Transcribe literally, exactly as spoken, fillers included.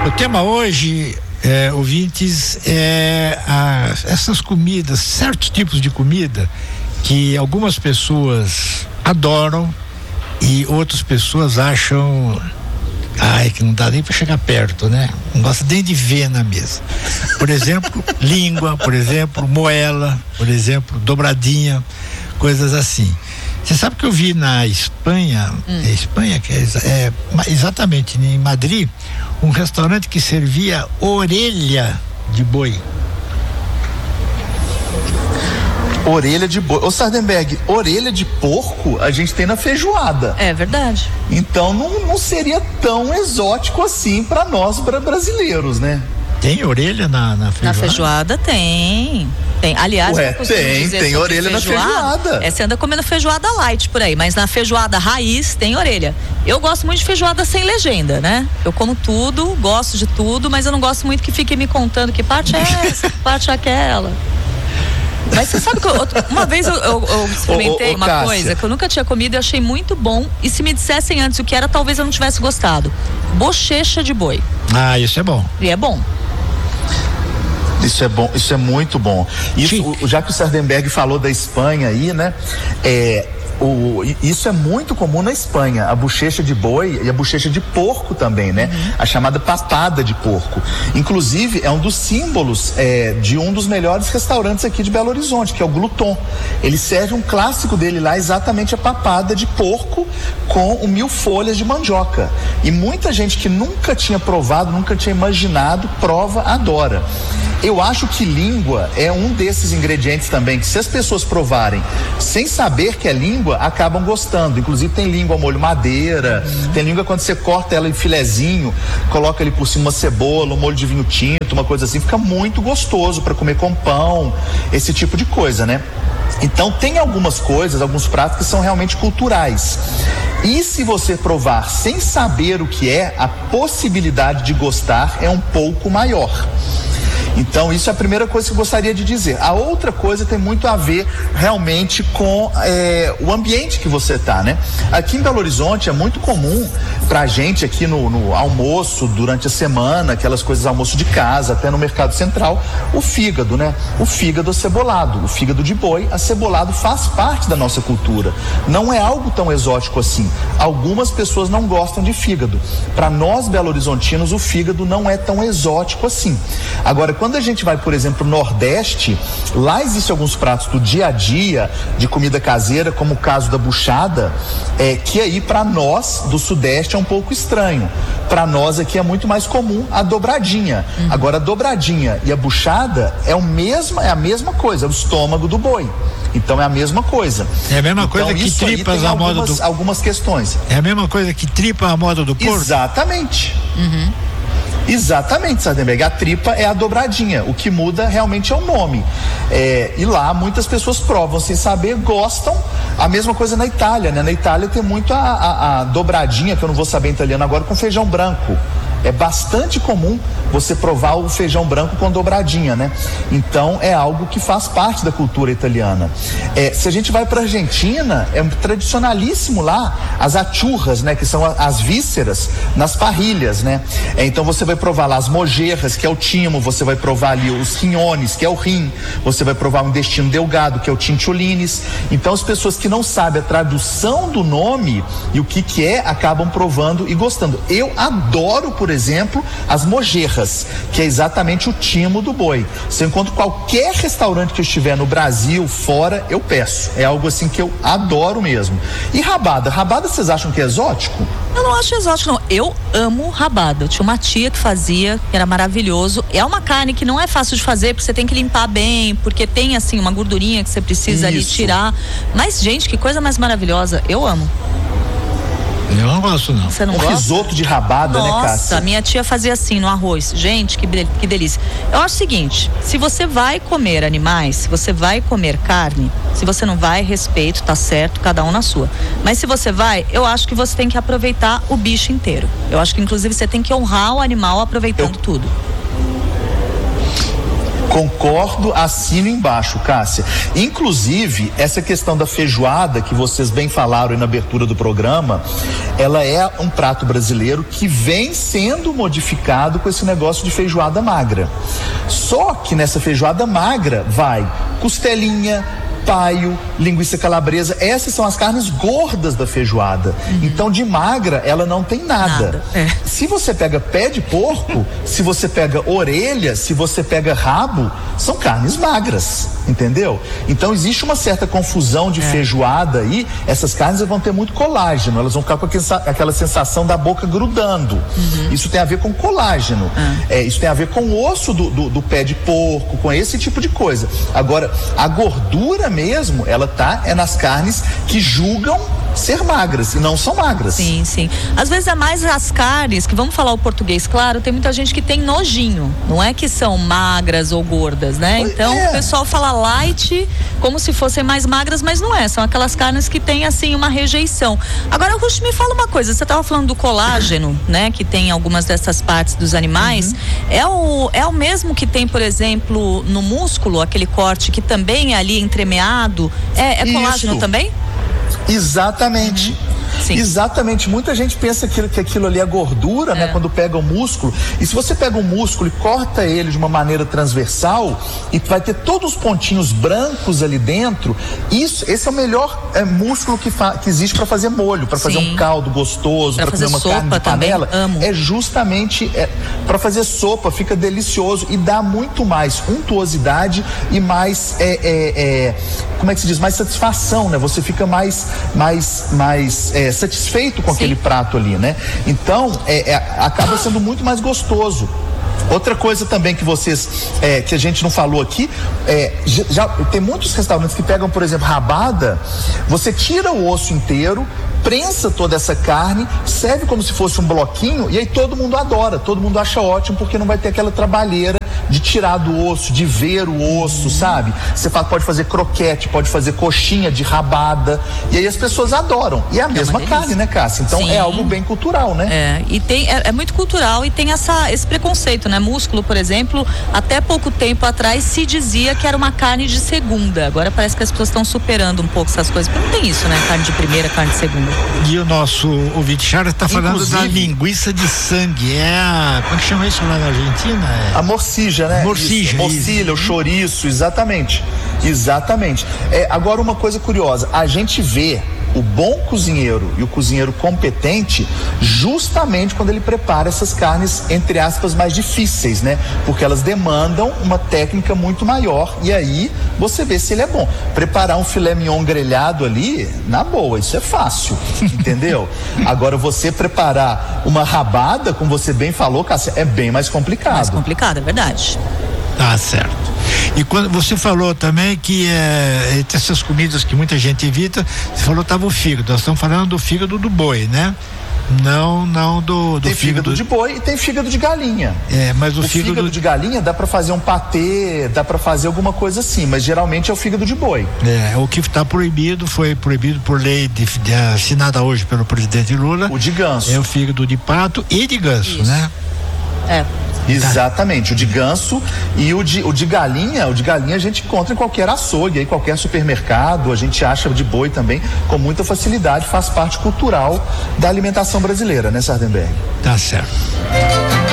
O tema hoje, é, ouvintes, é a, essas comidas, certos tipos de comida que algumas pessoas adoram e outras pessoas acham, ai, que não dá nem para chegar perto, né? Não gosta nem de ver na mesa. Por exemplo, língua, por exemplo, moela, por exemplo, dobradinha, coisas assim. Você sabe que eu vi na Espanha, hum. é Espanha, que é, é exatamente em Madrid, um restaurante que servia orelha de boi. Orelha de boi. Ô Sardenberg, orelha de porco a gente tem na feijoada. É verdade. Então não, não seria tão exótico assim para nós pra brasileiros, né? Tem orelha na, na feijoada? Na feijoada tem. Tem. Aliás, Ué, tem, tem orelha feijoada, na feijoada. É, você anda comendo feijoada light por aí, mas na feijoada raiz tem orelha. Eu gosto muito de feijoada sem legenda, né? Eu como tudo, gosto de tudo, mas eu não gosto muito que fiquem me contando que parte é essa, que parte é aquela. Mas você sabe que eu, uma vez eu, eu, eu experimentei ô, ô, ô, uma Cássia. coisa que eu nunca tinha comido e achei muito bom, e se me dissessem antes o que era, talvez eu não tivesse gostado. Bochecha de boi. Ah, isso é bom. E é bom. Isso é bom, isso é muito bom. Isso, já que o Sardenberg falou da Espanha aí, né? É, o, isso é muito comum na Espanha, a bochecha de boi e a bochecha de porco também, né? Uhum. A chamada papada de porco. Inclusive, é um dos símbolos é, de um dos melhores restaurantes aqui de Belo Horizonte, que é o Gluton. Ele serve um clássico dele lá, exatamente a papada de porco com o mil folhas de mandioca. E muita gente que nunca tinha provado, nunca tinha imaginado, prova, adora. Eu acho que língua é um desses ingredientes também, que se as pessoas provarem sem saber que é língua, acabam gostando. Inclusive tem língua ao molho madeira, uhum. tem língua quando você corta ela em filezinho, coloca ali por cima uma cebola, um molho de vinho tinto, uma coisa assim, fica muito gostoso para comer com pão, esse tipo de coisa, né? Então tem algumas coisas, alguns pratos que são realmente culturais. E se você provar sem saber o que é, a possibilidade de gostar é um pouco maior. Então isso é a primeira coisa que eu gostaria de dizer. A outra coisa tem muito a ver realmente com é, o ambiente que você tá, né? Aqui em Belo Horizonte é muito comum pra gente aqui no, no almoço, durante a semana, aquelas coisas almoço de casa, até no Mercado Central, o fígado, né? O fígado acebolado, o fígado de boi acebolado faz parte da nossa cultura. Não é algo tão exótico assim. Algumas pessoas não gostam de fígado. Para nós belo-horizontinos, o fígado não é tão exótico assim. Agora, quando a gente vai, por exemplo, no Nordeste, lá existem alguns pratos do dia a dia, de comida caseira, como o caso da buchada, é, que aí para nós do Sudeste é um pouco estranho. Para nós aqui é muito mais comum a dobradinha. Uhum. Agora a dobradinha e a buchada é, o mesmo, é a mesma coisa, é o estômago do boi. Então é a mesma coisa. É a mesma então, coisa que tripas à moda do... algumas questões. É a mesma coisa que tripa à moda do porco? Exatamente. Uhum. Exatamente, Sardenberg. A tripa é a dobradinha. O que muda realmente é o nome. É, e lá muitas pessoas provam sem saber, gostam. A mesma coisa na Itália, né? Na Itália tem muito a, a, a dobradinha, que eu não vou saber italiano agora, com feijão branco. É bastante comum você provar o feijão branco com dobradinha, né? Então é algo que faz parte da cultura italiana. É, se a gente vai para a Argentina, é tradicionalíssimo lá as achurras, né? Que são as vísceras nas parrilhas, né? É, então você vai provar lá as mojerras, que é o timo, você vai provar ali os rinhones, que é o rim, você vai provar o intestino delgado, que é o tintiolines. Então as pessoas que não sabem a tradução do nome e o que que é, acabam provando e gostando. Eu adoro, por exemplo, as mojerras, que é exatamente o timo do boi. Se eu encontro qualquer restaurante que eu estiver no Brasil, fora, eu peço. É algo assim que eu adoro mesmo. E rabada? Rabada vocês acham que é exótico? Eu não acho exótico, não. Eu amo rabada. Eu tinha uma tia que fazia, que era maravilhoso. É uma carne que não é fácil de fazer, porque você tem que limpar bem, porque tem, assim, uma gordurinha que você precisa Isso. ali tirar. Mas, gente, que coisa mais maravilhosa. Eu amo. Eu não gosto, não. Você não um gosta? Risoto de rabada, Nossa, né, Cássia? Nossa, minha tia fazia assim no arroz. Gente, que, que delícia. Eu acho o seguinte, se você vai comer animais, se você vai comer carne, se você não vai, respeito, tá certo, cada um na sua. Mas se você vai, eu acho que você tem que aproveitar o bicho inteiro. Eu acho que, inclusive, você tem que honrar o animal aproveitando eu... tudo. Concordo, assino embaixo, Cássia. Inclusive, essa questão da feijoada que vocês bem falaram aí na abertura do programa, ela é um prato brasileiro que vem sendo modificado com esse negócio de feijoada magra. Só que nessa feijoada magra vai costelinha, paio, linguiça calabresa, essas são as carnes gordas da feijoada. Uhum. Então, de magra, ela não tem nada. nada. É. Se você pega pé de porco, se você pega orelha, se você pega rabo, são carnes magras, entendeu? Então, existe uma certa confusão de é. feijoada aí, essas carnes vão ter muito colágeno, elas vão ficar com aquela sensação da boca grudando. Uhum. Isso tem a ver com colágeno. Uhum. É, isso tem a ver com o osso do, do, do pé de porco, com esse tipo de coisa. Agora, a gordura mesmo, ela tá é nas carnes que julgam ser magras e não são magras. Sim, sim. Às vezes é mais as carnes, que vamos falar o português claro, tem muita gente que tem nojinho, não é que são magras ou gordas, né? Então é. o pessoal fala light como se fossem mais magras, mas não é, são aquelas carnes que tem assim uma rejeição. Agora, Ruth, me fala uma coisa, você estava falando do colágeno, né? Que tem algumas dessas partes dos animais, uhum. é, o, é o mesmo que tem, por exemplo, no músculo, aquele corte que também é ali entremeado, é, é colágeno também? Exatamente. Uhum. Sim. Exatamente, muita gente pensa que, que aquilo ali é gordura, é. né? Quando pega o músculo, e se você pega o músculo e corta ele de uma maneira transversal e vai ter todos os pontinhos brancos ali dentro, isso, esse é o melhor é, músculo que, fa, que existe para fazer molho, para fazer um caldo gostoso, para comer uma carne de panela, é justamente é, para fazer sopa, fica delicioso e dá muito mais untuosidade e mais é, é, é, como é que se diz, mais satisfação, né? Você fica mais mais, mais é, satisfeito com Sim. aquele prato ali, né? Então, é, é, acaba sendo muito mais gostoso. Outra coisa também que vocês, é, que a gente não falou aqui, é, já, tem muitos restaurantes que pegam, por exemplo, rabada, você tira o osso inteiro, prensa toda essa carne, serve como se fosse um bloquinho e aí todo mundo adora, todo mundo acha ótimo porque não vai ter aquela trabalheira de tirar do osso, de ver o osso, sabe? Você fala, pode fazer croquete, pode fazer coxinha de rabada e aí as pessoas adoram. E é a é mesma carne, né, Cássia? Então Sim. é algo bem cultural, né? É, e tem, é, é muito cultural e tem essa, esse preconceito, né? Músculo, por exemplo, até pouco tempo atrás se dizia que era uma carne de segunda. Agora parece que as pessoas estão superando um pouco essas coisas. Porque não tem isso, né? Carne de primeira, carne de segunda. E o nosso ouvinte Charles está falando Inclusive, da linguiça de sangue. É a. Como é que chama isso lá na Argentina? É... A morcilla, né? Morcilla. Morcilla, o chouriço, exatamente. Exatamente. É, agora, uma coisa curiosa: a gente vê o bom cozinheiro e o cozinheiro competente justamente quando ele prepara essas carnes, entre aspas, mais difíceis, né? Porque elas demandam uma técnica muito maior e aí você vê se ele é bom. Preparar um filé mignon grelhado ali, na boa, isso é fácil, entendeu? Agora, você preparar uma rabada, como você bem falou, Cássia, é bem mais complicado. Mais complicado, é verdade. Tá certo. E quando você falou também que é, entre essas comidas que muita gente evita, você falou que estava o fígado. Nós estamos falando do fígado do boi, né? Não, não do, do tem fígado, fígado de boi e tem fígado de galinha. É, mas o, o fígado... fígado de galinha dá para fazer um patê, dá para fazer alguma coisa assim, mas geralmente é o fígado de boi. É, o que está proibido, foi proibido por lei de, de, assinada hoje pelo presidente Lula. O de ganso. É o fígado de pato e de ganso, Isso. né? É. Exatamente, o de ganso e o de, o de galinha, o de galinha a gente encontra em qualquer açougue, em qualquer supermercado, a gente acha de boi também com muita facilidade, faz parte cultural da alimentação brasileira, né, Sardenberg? Tá certo.